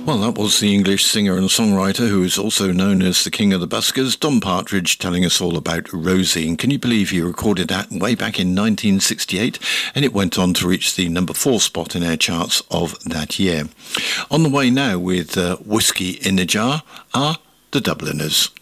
Well, that was the English singer and songwriter who is also known as the King of the Buskers, Don Partridge, telling us all about Rosie. And can you believe he recorded that way back in 1968? And it went on to reach the number 4 spot in our charts of that year. On the way now with Whiskey in the Jar are the Dubliners.